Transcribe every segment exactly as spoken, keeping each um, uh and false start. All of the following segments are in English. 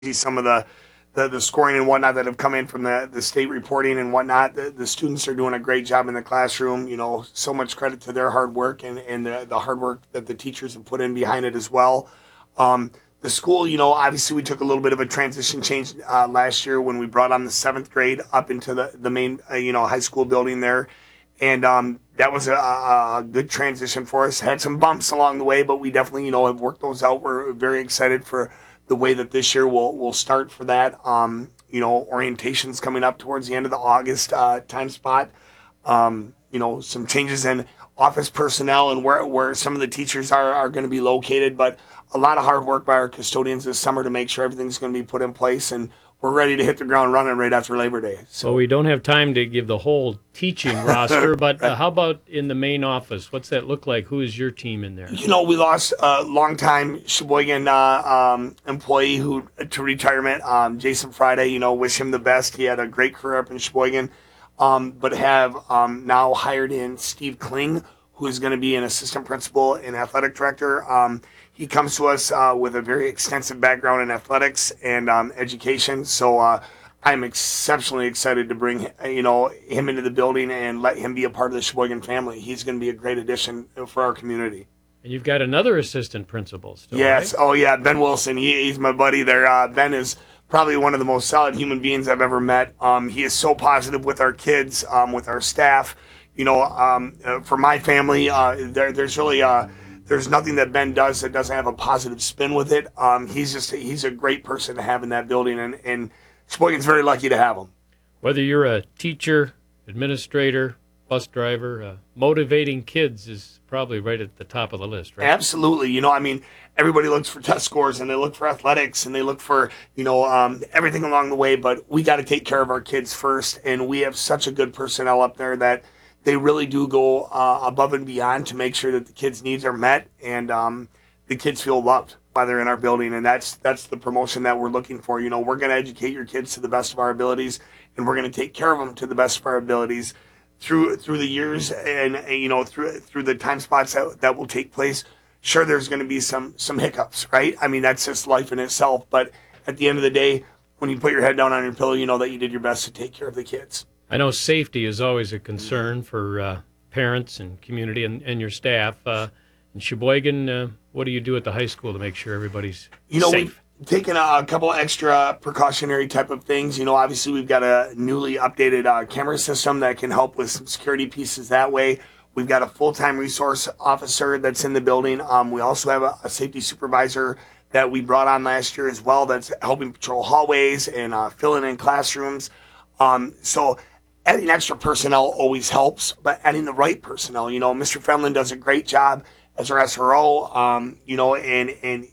see some of the, the, the scoring and whatnot that have come in from the, the state reporting and whatnot. The, the students are doing a great job in the classroom. You know, so much credit to their hard work and, and the, the hard work that the teachers have put in behind it as well. Um, the school, you know, obviously we took a little bit of a transition change uh, last year when we brought on the seventh grade up into the, the main, uh, you know, high school building there. And um, that was a, a good transition for us. Had some bumps along the way, but we definitely, you know, have worked those out. We're very excited for the way that this year will will start for that. Um, you know, orientation's coming up towards the end of the August uh, time spot. Um, you know, some changes in office personnel and where where some of the teachers are are going to be located, but a lot of hard work by our custodians this summer to make sure everything's going to be put in place, and we're ready to hit the ground running right after Labor Day. So, so we don't have time to give the whole teaching roster, but uh, how about in the main office? What's that look like? Who is your team in there? You know, we lost a longtime Sheboygan uh, um, employee who to retirement, um, Jason Friday. You know, wish him the best. He had a great career up in Sheboygan, um, but have um, now hired in Steve Kling, who is going to be an assistant principal and athletic director. Um, He comes to us uh, with a very extensive background in athletics and um, education, so uh, I'm exceptionally excited to bring you know him into the building and let him be a part of the Sheboygan family. He's going to be a great addition for our community. And you've got another assistant principal still, yes, right? Oh yeah, Ben Wilson. He, he's my buddy there. Uh, Ben is probably one of the most solid human beings I've ever met. Um, he is so positive with our kids, um, with our staff. You know, um, uh, for my family, uh, there, there's really uh, there's nothing that Ben does that doesn't have a positive spin with it. Um, he's just he's a great person to have in that building, and, and Sheboygan's very lucky to have him. Whether you're a teacher, administrator, bus driver, uh, motivating kids is probably right at the top of the list, right? Absolutely. You know, I mean, everybody looks for test scores and they look for athletics and they look for, you know, um, everything along the way, but we got to take care of our kids first, and we have such a good personnel up there that they really do go uh, above and beyond to make sure that the kids' needs are met and um, the kids feel loved while they're in our building. And that's that's the promotion that we're looking for. You know, we're going to educate your kids to the best of our abilities, and we're going to take care of them to the best of our abilities through through the years and, and you know through through the time spots that, that will take place. Sure, there's going to be some some hiccups, right? I mean, that's just life in itself. But at the end of the day, when you put your head down on your pillow, you know that you did your best to take care of the kids. I know safety is always a concern for uh, parents and community and, and your staff. Uh, in Sheboygan, uh, what do you do at the high school to make sure everybody's you know, safe? We've taken a, a couple extra precautionary type of things. You know, obviously we've got a newly updated uh, camera system that can help with some security pieces that way. We've got a full-time resource officer that's in the building. Um, we also have a, a safety supervisor that we brought on last year as well that's helping patrol hallways and uh, filling in classrooms. Um, so adding extra personnel always helps, but adding the right personnel, you know, Mister Fenlon does a great job as our S R O, um, you know, and, and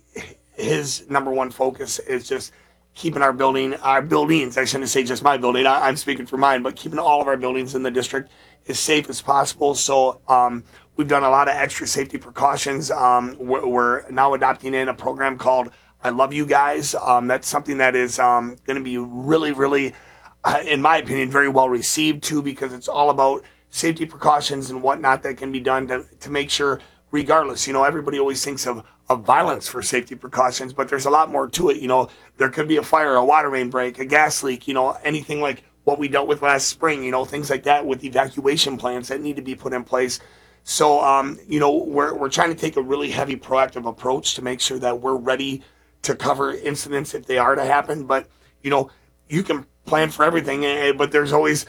his number one focus is just keeping our building, our buildings, I shouldn't say just my building, I, I'm speaking for mine, but keeping all of our buildings in the district as safe as possible. So um, we've done a lot of extra safety precautions. Um, we're, we're now adopting in a program called I Love You Guys. Um, that's something that is um, going to be really, really Uh, in my opinion, very well received too, because it's all about safety precautions and whatnot that can be done to, to make sure, regardless, you know, everybody always thinks of, of violence for safety precautions, but there's a lot more to it. You know, there could be a fire, a water main break, a gas leak, you know, anything like what we dealt with last spring, you know, things like that with evacuation plans that need to be put in place. So, um, you know, we're, we're trying to take a really heavy proactive approach to make sure that we're ready to cover incidents if they are to happen. But, you know, you can plan for everything, but there's always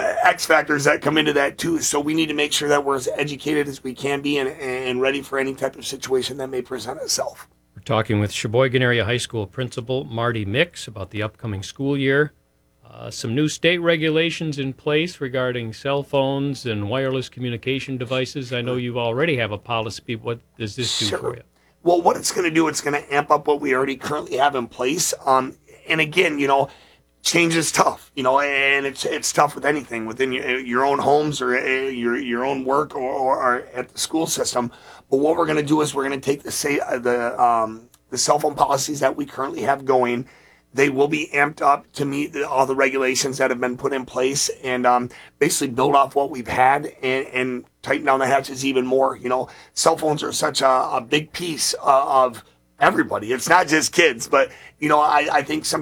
X factors that come into that too. So we need to make sure that we're as educated as we can be and, and ready for any type of situation that may present itself. We're talking with Sheboygan Area High School Principal Marty Mix about the upcoming school year. Uh, some new state regulations in place regarding cell phones and wireless communication devices. I know you already have a policy. What does this do sure. for you? Well, what it's going to do, it's going to amp up what we already currently have in place. Um, and again, you know, change is tough, you know, and it's it's tough with anything within your, your own homes or uh, your your own work or, or, or at the school system. But what we're going to do is we're going to take the say the um, the cell phone policies that we currently have going. They will be amped up to meet the, all the regulations that have been put in place, and um, basically build off what we've had and, and tighten down the hatches even more. You know, cell phones are such a, a big piece uh, of everybody. It's not just kids, but you know, I, I think some